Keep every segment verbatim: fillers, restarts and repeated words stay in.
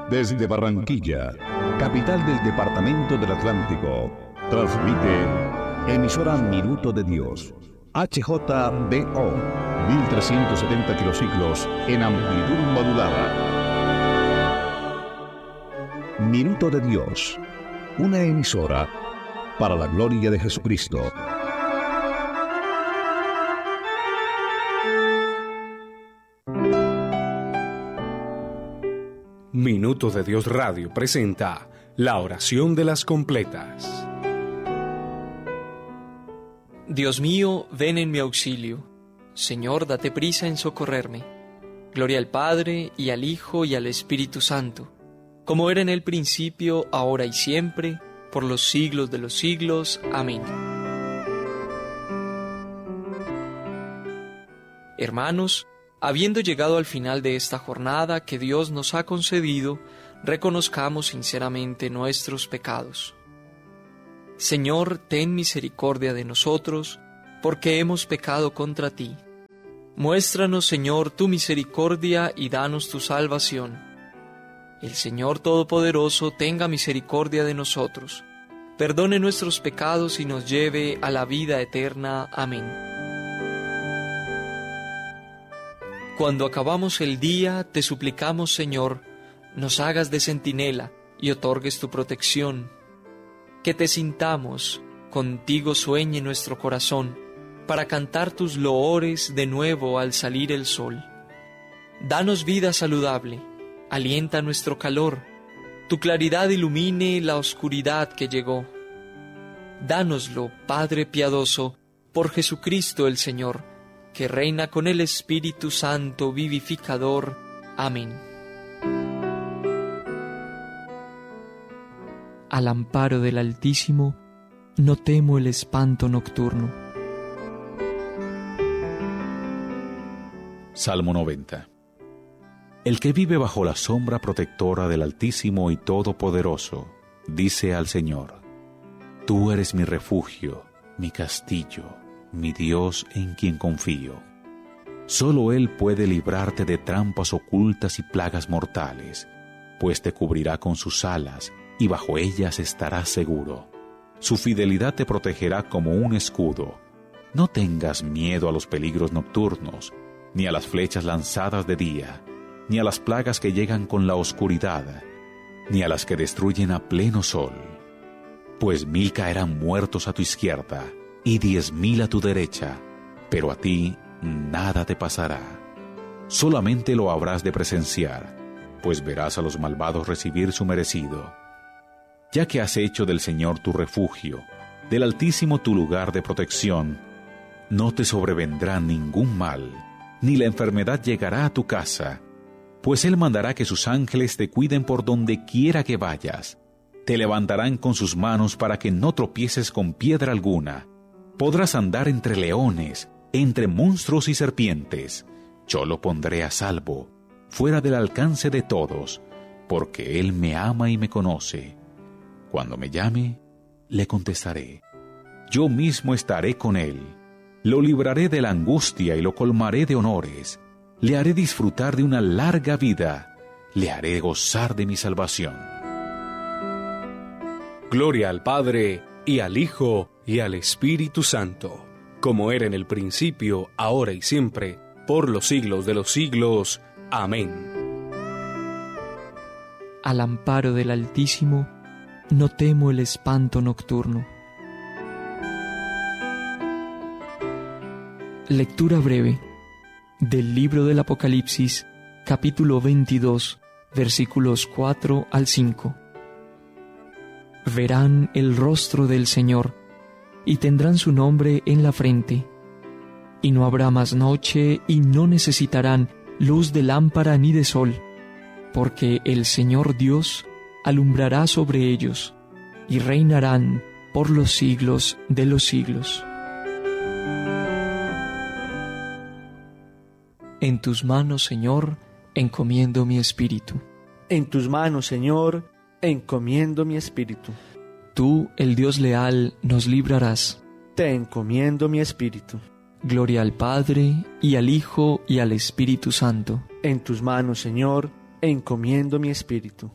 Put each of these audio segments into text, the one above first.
Desde Barranquilla, capital del Departamento del Atlántico, transmite emisora Minuto de Dios, H J B O, mil trescientos setenta kilociclos en amplitud modulada. Minuto de Dios, una emisora para la gloria de Jesucristo. Minuto de Dios Radio presenta la oración de las completas. Dios mío, ven en mi auxilio. Señor, date prisa en socorrerme. Gloria al Padre, y al Hijo, y al Espíritu Santo, como era en el principio, ahora y siempre, por los siglos de los siglos. Amén. Hermanos, habiendo llegado al final de esta jornada que Dios nos ha concedido, reconozcamos sinceramente nuestros pecados. Señor, ten misericordia de nosotros, porque hemos pecado contra ti. Muéstranos, Señor, tu misericordia y danos tu salvación. El Señor Todopoderoso tenga misericordia de nosotros, perdone nuestros pecados y nos lleve a la vida eterna. Amén. Cuando acabamos el día, te suplicamos, Señor, nos hagas de centinela y otorgues tu protección. Que te sintamos, contigo sueñe nuestro corazón, para cantar tus loores de nuevo al salir el sol. Danos vida saludable, alienta nuestro calor, tu claridad ilumine la oscuridad que llegó. Dánoslo, Padre piadoso, por Jesucristo el Señor, que reina con el Espíritu Santo vivificador. Amén. Al amparo del Altísimo, no temo el espanto nocturno. Salmo noventa. El que vive bajo la sombra protectora del Altísimo y Todopoderoso, dice al Señor: Tú eres mi refugio, mi castillo, mi Dios en quien confío. Solo Él puede librarte de trampas ocultas y plagas mortales, pues te cubrirá con sus alas, y bajo ellas estarás seguro. Su fidelidad te protegerá como un escudo. No tengas miedo a los peligros nocturnos, ni a las flechas lanzadas de día, ni a las plagas que llegan con la oscuridad, ni a las que destruyen a pleno sol. Pues mil caerán muertos a tu izquierda, y diez mil a tu derecha, pero a ti nada te pasará. Solamente lo habrás de presenciar, pues verás a los malvados recibir su merecido. Ya que has hecho del Señor tu refugio, del Altísimo tu lugar de protección, no te sobrevendrá ningún mal, ni la enfermedad llegará a tu casa, pues Él mandará que sus ángeles te cuiden por donde quiera que vayas. Te levantarán con sus manos para que no tropieces con piedra alguna. Podrás andar entre leones, entre monstruos y serpientes. Yo lo pondré a salvo, fuera del alcance de todos, porque Él me ama y me conoce. Cuando me llame, le contestaré. Yo mismo estaré con Él. Lo libraré de la angustia y lo colmaré de honores. Le haré disfrutar de una larga vida. Le haré gozar de mi salvación. Gloria al Padre, y al Hijo, y al Espíritu Santo, como era en el principio, ahora y siempre, por los siglos de los siglos. Amén. Al amparo del Altísimo, no temo el espanto nocturno. Lectura breve del libro del Apocalipsis, capítulo veintidós, versículos cuatro al cinco. Verán el rostro del Señor, y tendrán su nombre en la frente. Y no habrá más noche, y no necesitarán luz de lámpara ni de sol, porque el Señor Dios alumbrará sobre ellos, y reinarán por los siglos de los siglos. En tus manos, Señor, encomiendo mi espíritu. En tus manos, Señor, encomiendo mi espíritu. Tú, el Dios leal, nos librarás. Te encomiendo mi espíritu. Gloria al Padre, y al Hijo, y al Espíritu Santo. En tus manos, Señor, encomiendo mi espíritu.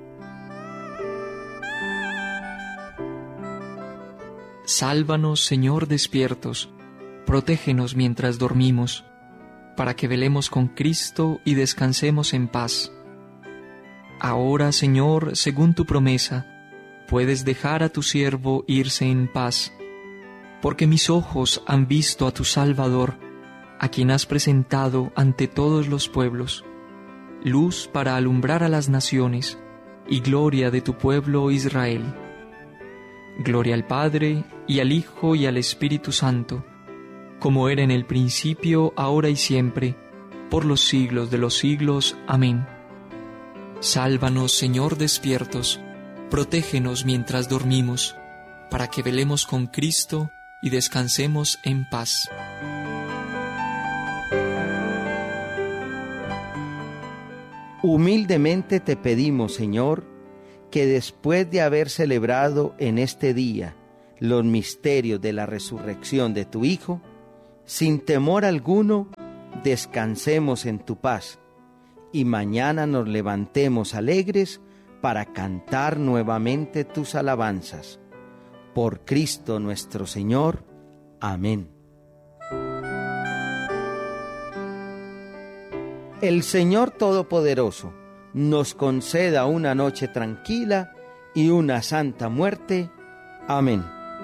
Sálvanos, Señor, despiertos, protégenos mientras dormimos, para que velemos con Cristo y descansemos en paz. Ahora, Señor, según tu promesa, puedes dejar a tu siervo irse en paz, porque mis ojos han visto a tu Salvador, a quien has presentado ante todos los pueblos, luz para alumbrar a las naciones y gloria de tu pueblo Israel. Gloria al Padre, y al Hijo, y al Espíritu Santo, como era en el principio, ahora y siempre, por los siglos de los siglos. Amén. Sálvanos, Señor, despiertos, protégenos mientras dormimos, para que velemos con Cristo y descansemos en paz. Humildemente te pedimos, Señor, que después de haber celebrado en este día los misterios de la resurrección de tu Hijo, sin temor alguno, descansemos en tu paz, y mañana nos levantemos alegres para cantar nuevamente tus alabanzas. Por Cristo nuestro Señor. Amén. El Señor Todopoderoso nos conceda una noche tranquila y una santa muerte. Amén.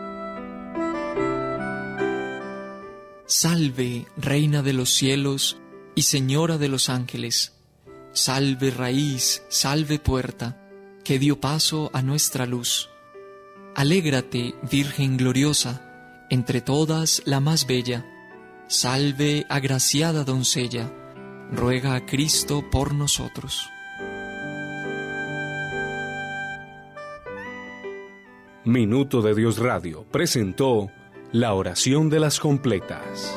Salve, Reina de los cielos y Señora de los ángeles. Salve, raíz, salve, puerta, que dio paso a nuestra luz. Alégrate, Virgen gloriosa, entre todas la más bella. Salve, agraciada doncella, ruega a Cristo por nosotros. Minuto de Dios Radio presentó la oración de las completas.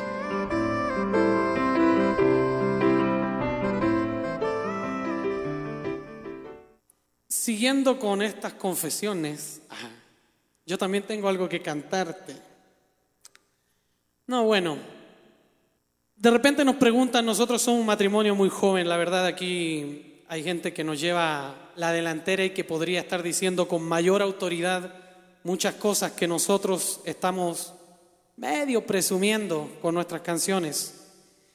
Siguiendo con estas confesiones, ajá, yo también tengo algo que cantarte. No, bueno, de repente nos preguntan, nosotros somos un matrimonio muy joven, la verdad aquí hay gente que nos lleva la delantera y que podría estar diciendo con mayor autoridad muchas cosas que nosotros estamos medio presumiendo con nuestras canciones.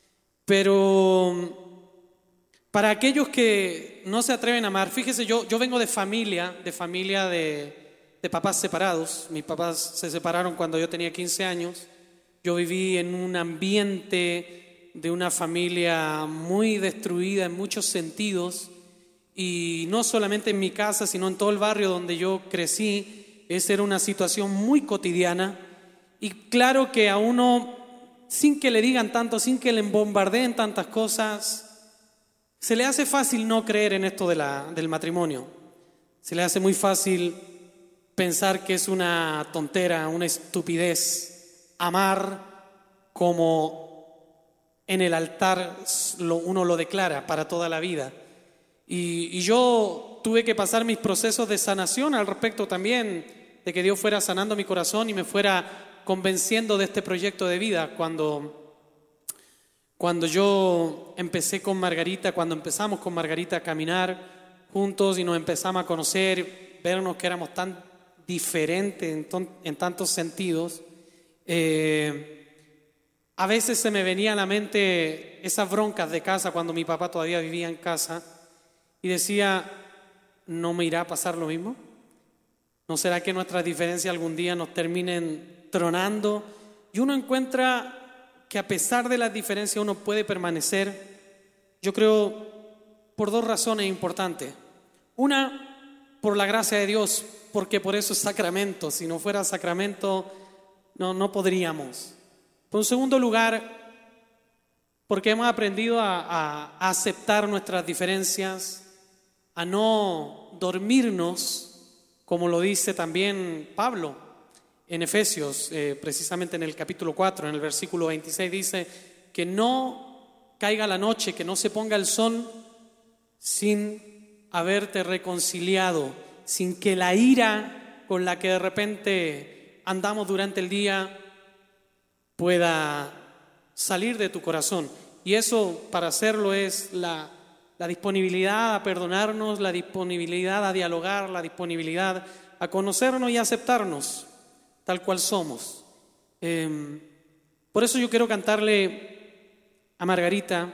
Pero para aquellos que no se atreven a amar, fíjese, yo, yo vengo de familia, de familia de, de papás separados. Mis papás se separaron cuando yo tenía quince años. Yo viví en un ambiente de una familia muy destruida en muchos sentidos, y no solamente en mi casa, sino en todo el barrio donde yo crecí. Esa era una situación muy cotidiana, y claro que a uno, sin que le digan tanto, sin que le bombardeen tantas cosas, se le hace fácil no creer en esto de la, del matrimonio. Se le hace muy fácil pensar que es una tontera, una estupidez, amar como en el altar lo, uno lo declara para toda la vida. Y, y yo tuve que pasar mis procesos de sanación al respecto también, de que Dios fuera sanando mi corazón y me fuera convenciendo de este proyecto de vida. Cuando, cuando yo empecé con Margarita, cuando empezamos con Margarita a caminar juntos y nos empezamos a conocer, vernos que éramos tan diferentes en, ton, en tantos sentidos, eh, a veces se me venía a la mente esas broncas de casa cuando mi papá todavía vivía en casa, y decía, ¿no me irá a pasar lo mismo? ¿No será que nuestras diferencias algún día nos terminen tronando? Y uno encuentra que a pesar de las diferencias uno puede permanecer, yo creo, por dos razones importantes. Una, por la gracia de Dios, porque por eso es sacramento. Si no fuera sacramento, no, no podríamos. Por un segundo lugar, porque hemos aprendido a, a, a aceptar nuestras diferencias, a no dormirnos, como lo dice también Pablo en Efesios, eh, precisamente en el capítulo cuatro, en el versículo veintiséis, dice que no caiga la noche, que no se ponga el sol sin haberte reconciliado, sin que la ira con la que de repente andamos durante el día pueda salir de tu corazón. Y eso, para hacerlo, es la, la disponibilidad a perdonarnos, la disponibilidad a dialogar, la disponibilidad a conocernos y a aceptarnos tal cual somos. Eh, por eso yo quiero cantarle a Margarita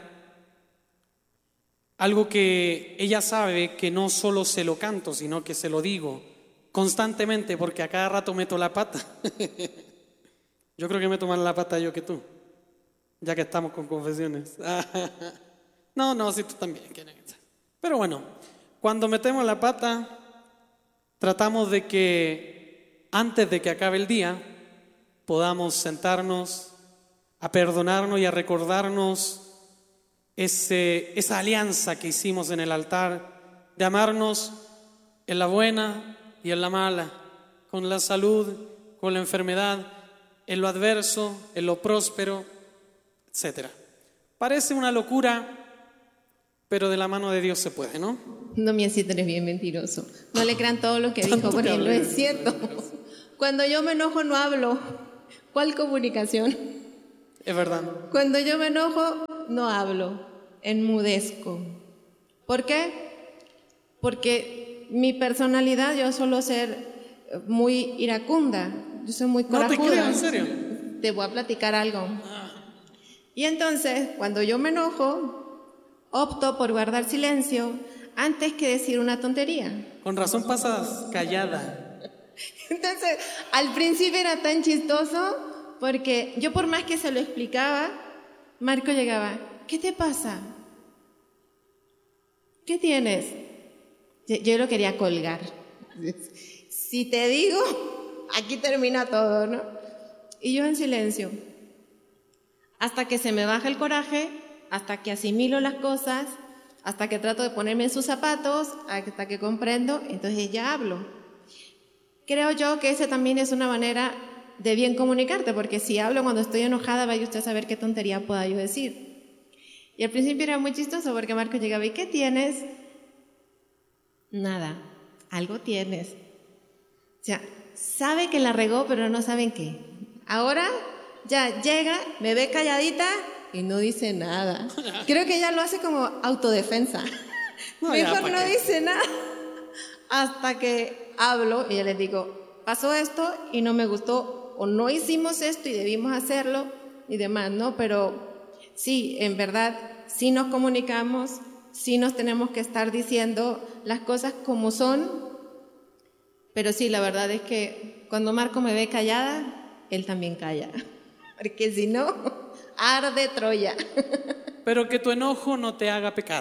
algo que ella sabe que no solo se lo canto, sino que se lo digo constantemente, porque a cada rato meto la pata. Yo creo que meto más la pata yo que tú, ya que estamos con confesiones. No, no, sí, tú también. Pero bueno, cuando metemos la pata, tratamos de que antes de que acabe el día podamos sentarnos a perdonarnos y a recordarnos ese, esa alianza que hicimos en el altar de amarnos en la buena y en la mala, con la salud, con la enfermedad, en lo adverso, en lo próspero, etcétera. Parece una locura, pero de la mano de Dios se puede, ¿no? No, mi así eres bien mentiroso. No le crean todo lo que dijo, porque no es cierto. Cuando yo me enojo no hablo. ¿Cuál comunicación? Es verdad. Cuando yo me enojo no hablo, enmudezco. ¿Por qué? Porque mi personalidad, yo suelo ser muy iracunda, yo soy muy corajuda. No te creo, en serio. Te voy a platicar algo. Y entonces, cuando yo me enojo, opto por guardar silencio antes que decir una tontería. Con razón pasas callada. Entonces, al principio era tan chistoso porque yo por más que se lo explicaba, Marco llegaba, ¿qué te pasa? ¿Qué tienes? Yo, yo lo quería colgar. Si te digo, aquí termina todo, ¿no? Y yo en silencio. Hasta que se me baja el coraje, hasta que asimilo las cosas, hasta que trato de ponerme en sus zapatos, hasta que comprendo, entonces ya hablo. Creo yo que esa también es una manera de bien comunicarte, porque si hablo cuando estoy enojada, vaya usted a saber qué tontería pueda yo decir. Y al principio era muy chistoso porque Marco llegaba, ¿y qué tienes? Nada, algo tienes. O sea, sabe que la regó, pero no saben qué. Ahora ya llega, me ve calladita y no dice nada. Creo que ella lo hace como autodefensa. No, mejor no dice nada. Hasta que hablo y ya les digo, pasó esto y no me gustó, o no hicimos esto y debimos hacerlo y demás, ¿no? Pero sí, en verdad, sí nos comunicamos, sí nos tenemos que estar diciendo las cosas como son, pero sí, la verdad es que cuando Marco me ve callada, él también calla, porque si no, arde Troya. Pero que tu enojo no te haga pecar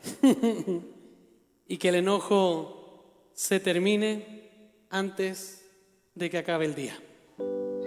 y que el enojo se termine antes de que acabe el día.